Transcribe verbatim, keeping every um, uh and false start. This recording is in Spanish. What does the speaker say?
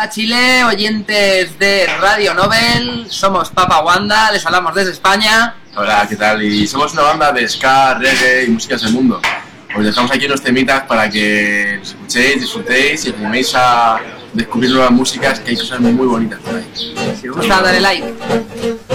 Hola Chile, oyentes de Radio Nobel, somos Papa Wanda, les hablamos desde España. Hola, ¿qué tal? Y somos una banda de ska, reggae y músicas del mundo. Os dejamos aquí unos temitas para que los escuchéis, disfrutéis y os animéis a descubrir nuevas músicas, que hay cosas muy bonitas por ahí. Si os gusta, dale like.